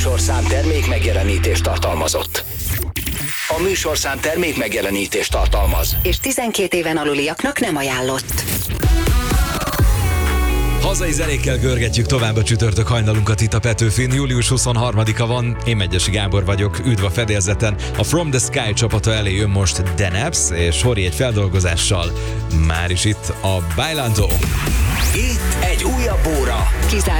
műsorszám termék megjelenítést tartalmazott. A műsorszám termék megjelenítést tartalmaz. És 12 éven aluliaknak nem ajánlott. Hazai zenékkel görgetjük tovább a csütörtök hajnalunkat itt a Petőfin. Július 23-a van, én Megyesi Gábor vagyok, üdv a fedélzeten. A From the Sky csapata elé jön most Deneps, és Hori egy feldolgozással. Már is itt a Bailando. Itt egy újabb óra.